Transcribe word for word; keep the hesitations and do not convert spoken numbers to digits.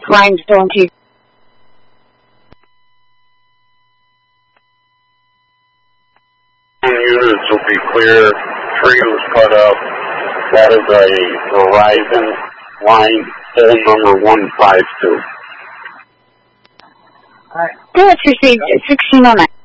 Limestone T. Units will be clear. Tree was cut up. That is a Verizon line, phone number one five two. Alright. That's received at sixteen oh nine.